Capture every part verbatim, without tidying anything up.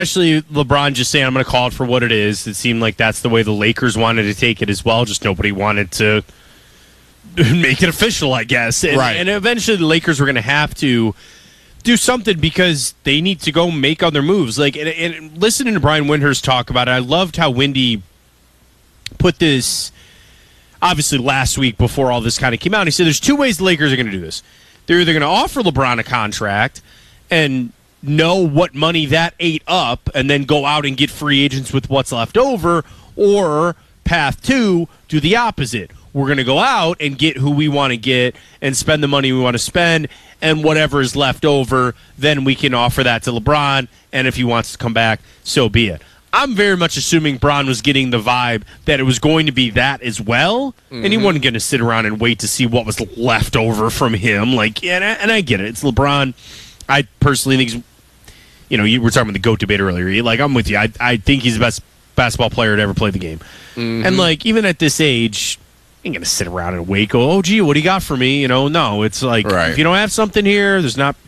especially LeBron just saying, I'm going to call it for what it is. It seemed like that's the way the Lakers wanted to take it as well. Just nobody wanted to make it official, I guess. And, right. and eventually the Lakers were going to have to do something because they need to go make other moves. Like, and, and listening to Brian Windhorst talk about it, I loved how Windy put this, obviously last week before all this kind of came out. He said there's two ways the Lakers are going to do this. They're either going to offer LeBron a contract and know what money that ate up and then go out and get free agents with what's left over, or path two, do the opposite. We're going to go out and get who we want to get and spend the money we want to spend, and whatever is left over, then we can offer that to LeBron, and if he wants to come back, so be it. I'm very much assuming Bron was getting the vibe that it was going to be that as well, mm-hmm. and he wasn't going to sit around and wait to see what was left over from him. Like, and I, and I get it. It's LeBron. I personally think he's, you know, you were talking about the GOAT debate earlier. Like, I'm with you. I, I think he's the best basketball player to ever play the game. Mm-hmm. And, like, even at this age, ain't going to sit around and wait, go, oh, gee, what do you got for me? You know, no. It's like, right. if you don't have something here, there's not,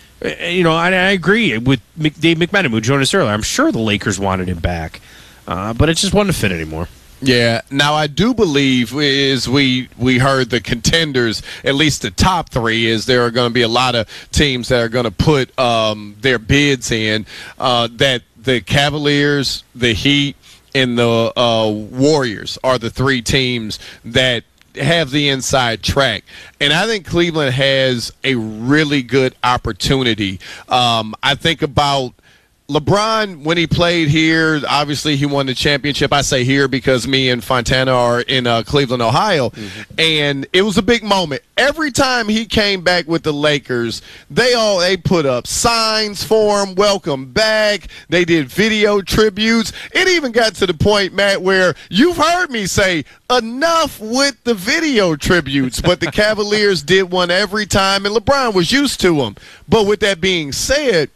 you know, I, I agree with Dave McMenamin, who joined us earlier. I'm sure the Lakers wanted him back, uh, but it just wasn't fit anymore. Yeah. Now, I do believe, is we we heard the contenders, at least the top three, is there are going to be a lot of teams that are going to put um, their bids in, uh, that the Cavaliers, the Heat, and the uh, Warriors are the three teams that have the inside track. And I think Cleveland has a really good opportunity. Um, I think about LeBron, when he played here, obviously he won the championship. I say here because me and Fontana are in uh, Cleveland, Ohio, mm-hmm. and it was a big moment. Every time he came back with the Lakers, they all they put up signs for him, welcome back. They did video tributes. It even got to the point, Matt, where you've heard me say, enough with the video tributes, but the Cavaliers did one every time, and LeBron was used to them. But with that being said,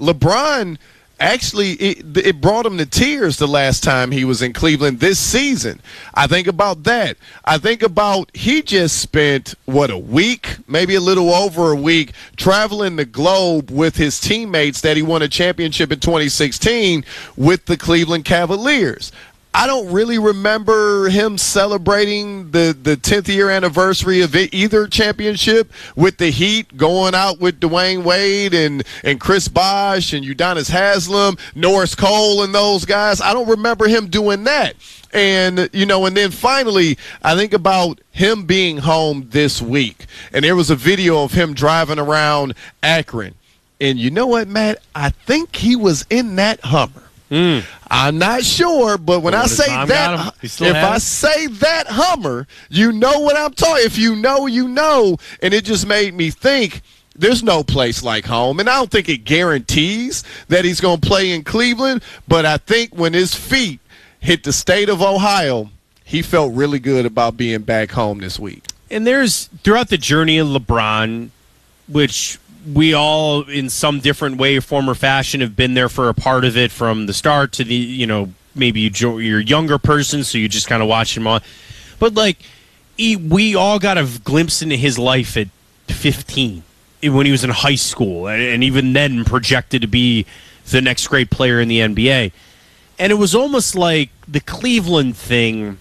LeBron – Actually, it, it brought him to tears the last time he was in Cleveland this season. I think about that. I think about he just spent, what, a week, maybe a little over a week, traveling the globe with his teammates that he won a championship in twenty sixteen with the Cleveland Cavaliers. I don't really remember him celebrating the, the tenth year anniversary of either championship with the Heat, going out with Dwayne Wade and, and Chris Bosh and Udonis Haslem, Norris Cole and those guys. I don't remember him doing that. And, you know, and then finally, I think about him being home this week. And there was a video of him driving around Akron. And you know what, Matt? I think he was in that Hummer. Mm. I'm not sure, but when well, I say that, if I it? say that Hummer, you know what I'm talking. If you know, you know. And it just made me think there's no place like home. And I don't think it guarantees that he's going to play in Cleveland, but I think when his feet hit the state of Ohio, he felt really good about being back home this week. And there's, throughout the journey of LeBron, which we all, in some different way, form, or fashion, have been there for a part of it from the start to the, you know, maybe you jo- you're a younger person, so you just kind of watch him on. But, like, he, we all got a glimpse into his life at fifteen, when he was in high school, and, and even then projected to be the next great player in the N B A. And it was almost like the Cleveland thing,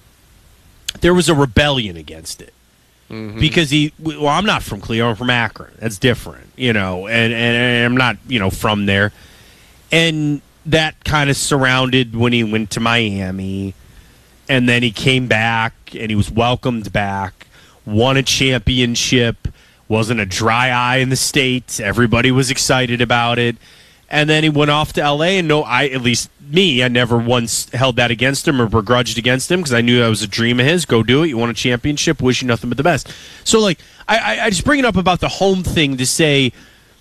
there was a rebellion against it. Mm-hmm. Because he, well, I'm not from Cleveland, I'm from Akron. That's different, you know, and, and, and I'm not, you know, from there. And that kind of surrounded when he went to Miami, and then he came back, and he was welcomed back, won a championship, wasn't a dry eye in the state. Everybody was excited about it. And then he went off to L A, and no, I, at least me, I never once held that against him or begrudged against him because I knew that was a dream of his. Go do it. You won a championship. Wish you nothing but the best. So, like, I, I just bring it up about the home thing to say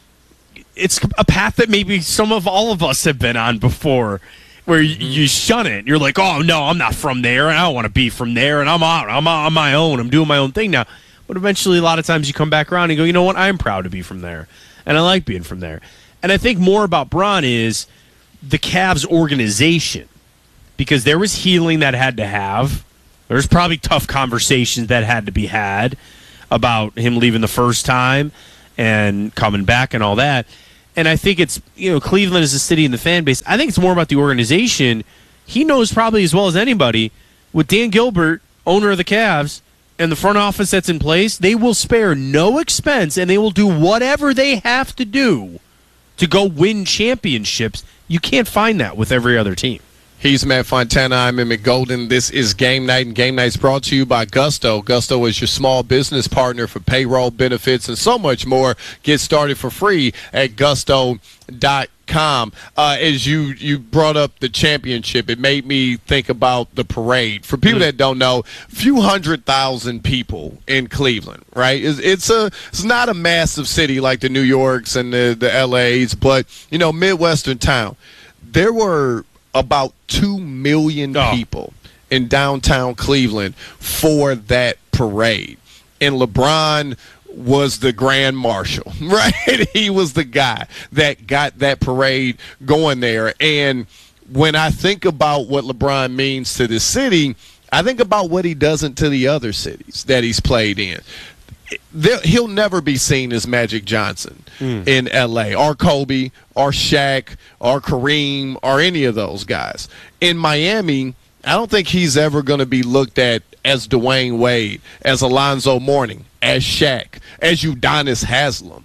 it's a path that maybe some of all of us have been on before, where mm-hmm. you, you shun it. You're like, oh, no, I'm not from there, and I don't want to be from there, and I'm out. I'm on my own. I'm doing my own thing now. But eventually, a lot of times you come back around and go, you know what? I'm proud to be from there, and I like being from there. And I think more about Bron is the Cavs organization, because there was healing that had to have. There's probably tough conversations that had to be had about him leaving the first time and coming back and all that. And I think it's, you know, Cleveland is a city and the fan base. I think it's more about the organization. He knows probably as well as anybody, with Dan Gilbert, owner of the Cavs, and the front office that's in place, they will spare no expense and they will do whatever they have to do to go win championships. You can't find that with every other team. He's Matt Fontana. I'm Emmett Golden. This is Game Night, and Game Night's brought to you by Gusto. Gusto is your small business partner for payroll, benefits, and so much more. Get started for free at gusto dot com. Uh, as you, you brought up the championship, it made me think about the parade. For people mm. that don't know, a few hundred thousand people in Cleveland, right? It's, it's, a, it's not a massive city like the New Yorks and the, the L A's, but, you know, Midwestern town. There were about two million oh. people in downtown Cleveland for that parade. And LeBron was the grand marshal, right? He was the guy that got that parade going there. And when I think about what LeBron means to the city, I think about what he doesn't to the other cities that he's played in. There, he'll never be seen as Magic Johnson mm. in L A or Kobe or Shaq or Kareem or any of those guys. In Miami, I don't think he's ever going to be looked at as Dwayne Wade, as Alonzo Mourning, as Shaq, as Udonis Haslem.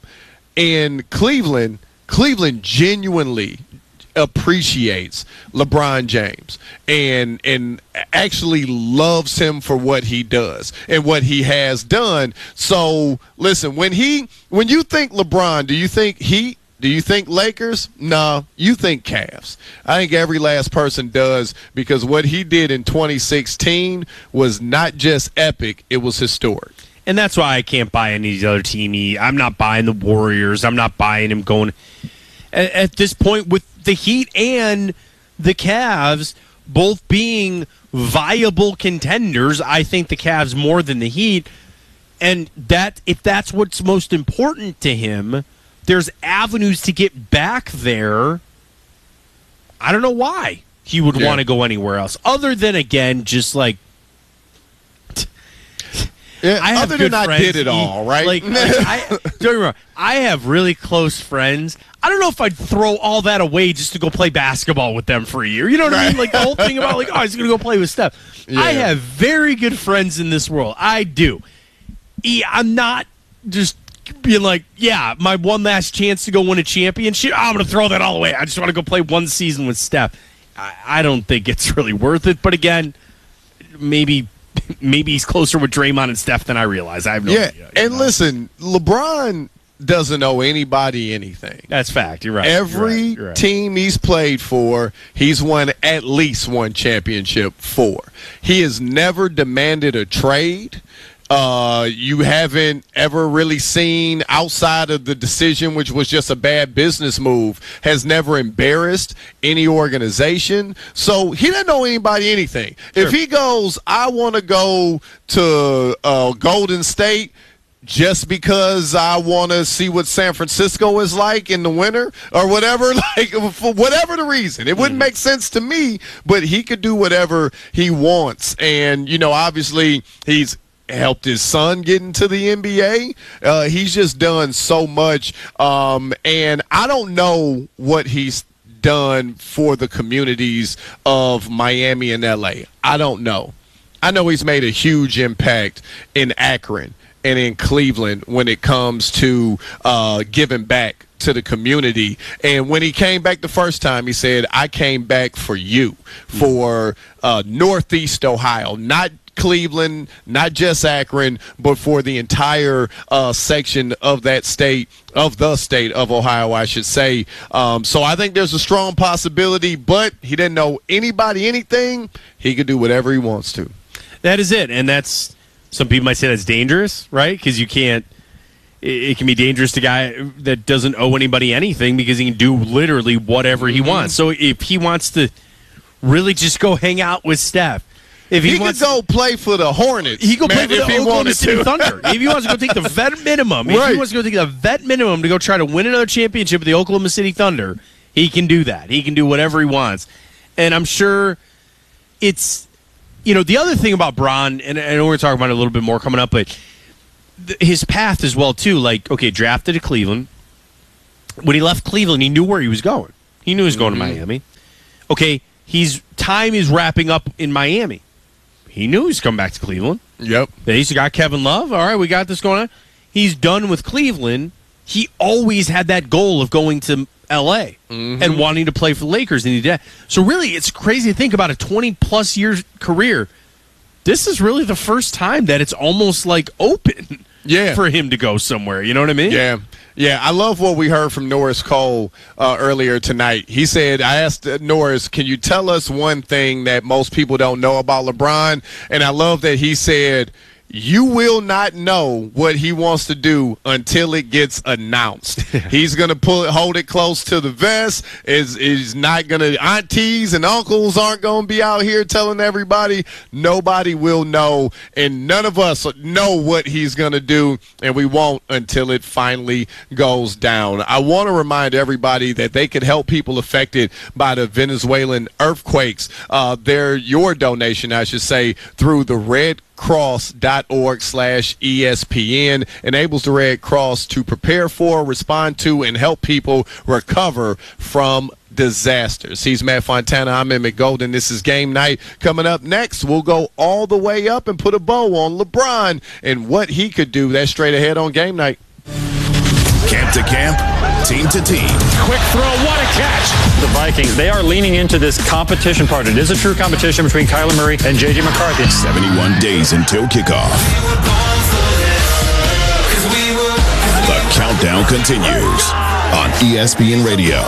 In Cleveland, Cleveland genuinely appreciates LeBron James and and actually loves him for what he does and what he has done. So listen, when he when you think LeBron, do you think Heat? Do you think Lakers? No, you think Cavs. I think every last person does, because what he did in twenty sixteen was not just epic, it was historic. And that's why I can't buy any of the other team. I'm not buying the Warriors. I'm not buying him going at, at this point with the Heat and the Cavs both being viable contenders. I think the Cavs more than the Heat. And that if that's what's most important to him, there's avenues to get back there. I don't know why he would yeah. want to go anywhere else other than, again, just like Yeah, I have other than I did it all, right? Like, like I, don't get me wrong, I have really close friends. I don't know if I'd throw all that away just to go play basketball with them for a year. You know what right. I mean? Like the whole thing about like, oh, he's going to go play with Steph. Yeah. I have very good friends in this world. I do. I'm not just being like, yeah, my one last chance to go win a championship, I'm going to throw that all away. I just want to go play one season with Steph. I, I don't think it's really worth it. But again, maybe – Maybe he's closer with Draymond and Steph than I realize. I have no yeah, idea. And know? listen, LeBron doesn't owe anybody anything. That's fact. You're right. Every You're right. You're right. team he's played for, he's won at least one championship for. He has never demanded a trade. Uh, you haven't ever really seen, outside of the decision, which was just a bad business move, has never embarrassed any organization. So he doesn't owe anybody anything. Sure. If he goes, I want to go to uh, Golden State just because I want to see what San Francisco is like in the winter or whatever, like for whatever the reason. It wouldn't mm-hmm. make sense to me, but he could do whatever he wants. And, you know, obviously he's helped his son get into the N B A. Uh, he's just done so much. Um, and I don't know what he's done for the communities of Miami and L A. I don't know. I know he's made a huge impact in Akron and in Cleveland when it comes to uh, giving back to the community. And when he came back the first time, he said, I came back for you, for uh, Northeast Ohio, not Cleveland, not just Akron, but for the entire uh, section of that state, of the state of Ohio, I should say. Um, so I think there's a strong possibility, but he didn't know anybody anything. He could do whatever he wants to. That is it, and that's, some people might say that's dangerous, right? Because you can't, it, it can be dangerous to a guy that doesn't owe anybody anything because he can do literally whatever he mm-hmm. wants. So if he wants to really just go hang out with Steph, If he, he wants could go play for the Hornets. He could man, play for the Oklahoma City Thunder. If he wants to go take the vet minimum, if right. he wants to go take the vet minimum to go try to win another championship with the Oklahoma City Thunder, he can do that. He can do whatever he wants. And I'm sure it's, you know, the other thing about Bron, and I know we're going to talk about it a little bit more coming up, but th- his path as well, too. Like, okay, drafted to Cleveland, when he left Cleveland, he knew where he was going. He knew he was going mm-hmm. to Miami. Okay, he's time is wrapping up in Miami. He knew he was coming back to Cleveland. Yep. He's got Kevin Love. All right, we got this going on. He's done with Cleveland. He always had that goal of going to L A mm-hmm. and wanting to play for the Lakers. And he did. So really, it's crazy to think about a twenty-plus year career. This is really the first time that it's almost like open yeah. for him to go somewhere. You know what I mean? Yeah. Yeah, I love what we heard from Norris Cole uh, earlier tonight. He said, I asked uh, Norris, can you tell us one thing that most people don't know about LeBron? And I love that he said, you will not know what he wants to do until it gets announced. He's going to pull it, hold it close to the vest. Is is not going to, aunties and uncles aren't going to be out here telling everybody. Nobody will know, and none of us know what he's going to do, and we won't until it finally goes down. I want to remind everybody that they could help people affected by the Venezuelan earthquakes. Uh, they're your donation, I should say, through the Red cross.org slash ESPN enables the Red Cross to prepare for, respond to, and help people recover from disasters. He's Matt Fontana. I'm Emmett Golden. This is Game Night. Coming up next, we'll go all the way up and put a bow on LeBron and what he could do. That's straight ahead on Game Night. Camp to camp, team to team. Quick throw, what a catch. The Vikings, they are leaning into this competition part. It is a true competition between Kyler Murray and J J McCarthy. seventy-one days until kickoff. The countdown continues on E S P N Radio.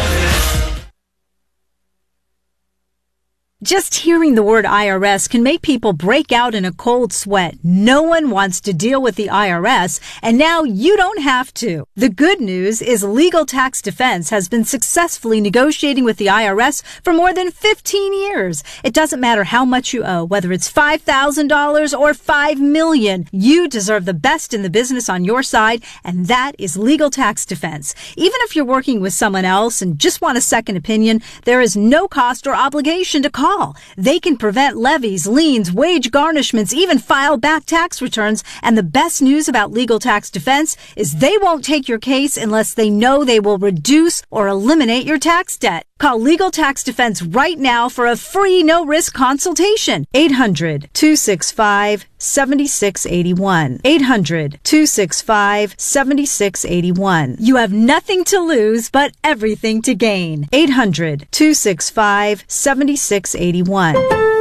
Just hearing the word I R S can make people break out in a cold sweat. No one wants to deal with the I R S, and now you don't have to. The good news is Legal Tax Defense has been successfully negotiating with the I R S for more than fifteen years. It doesn't matter how much you owe, whether it's five thousand dollars or five million dollars. You deserve the best in the business on your side, and that is Legal Tax Defense. Even if you're working with someone else and just want a second opinion, there is no cost or obligation to call. They can prevent levies, liens, wage garnishments, even file back tax returns. And the best news about Legal Tax Defense is they won't take your case unless they know they will reduce or eliminate your tax debt. Call Legal Tax Defense right now for a free no-risk consultation. eight hundred, two six five, seven six eight one. eight hundred, two six five, seven six eight one. You have nothing to lose but everything to gain. eight hundred, two six five, seven six eight one.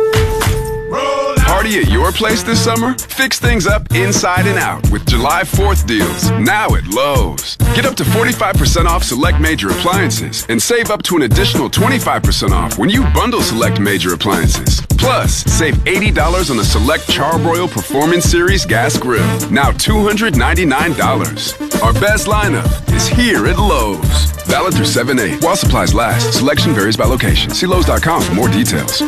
Party at your place this summer? Fix things up inside and out with July fourth deals, now at Lowe's. Get up to forty-five percent off select major appliances and save up to an additional twenty-five percent off when you bundle select major appliances. Plus, save eighty dollars on the select Charbroil Performance Series gas grill, now two hundred ninety-nine dollars. Our best lineup is here at Lowe's. Valid through seven eight. While supplies last, selection varies by location. See Lowe's dot com for more details.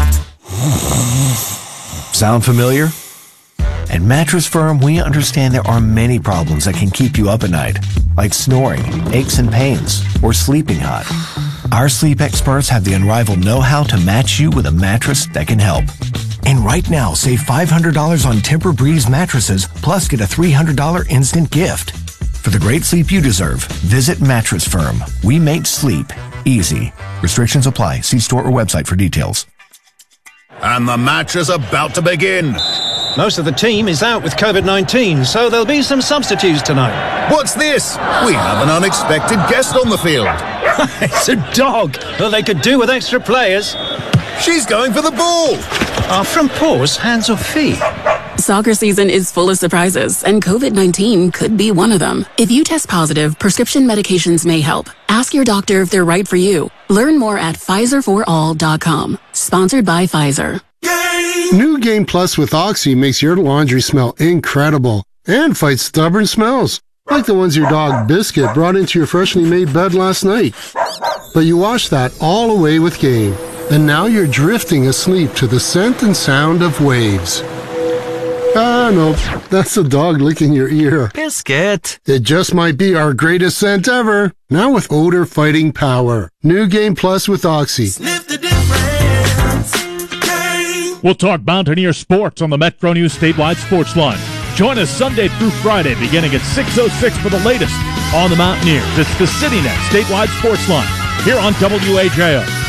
Sound familiar? At Mattress Firm, we understand there are many problems that can keep you up at night, like snoring, aches and pains, or sleeping hot. Our sleep experts have the unrivaled know-how to match you with a mattress that can help. And right now, save five hundred dollars on Tempur-Breeze mattresses, plus get a three hundred dollars instant gift. For the great sleep you deserve, visit Mattress Firm. We make sleep easy. Restrictions apply. See store or website for details. And the match is about to begin. Most of the team is out with COVID nineteen, so there'll be some substitutes tonight. What's this? We have an unexpected guest on the field. It's a dog. Well, they could do with extra players. She's going for the ball. Are from paws, hands or feet? Soccer season is full of surprises, and COVID nineteen could be one of them. If you test positive, prescription medications may help. Ask your doctor if they're right for you. Learn more at Pfizer for all dot com. Sponsored by Pfizer. New Game Plus with Oxy makes your laundry smell incredible and fights stubborn smells, like the ones your dog Biscuit brought into your freshly made bed last night. But you washed that all away with Game, and now you're drifting asleep to the scent and sound of waves. Ah, no, that's the dog licking your ear. Biscuit. It just might be our greatest scent ever. Now with odor-fighting power. New Game Plus with Oxy. Sniff the difference. Game. We'll talk Mountaineer sports on the Metro News Statewide Sports Line. Join us Sunday through Friday beginning at six oh six for the latest on the Mountaineers. It's the CityNet Statewide Sports Line here on W A J O.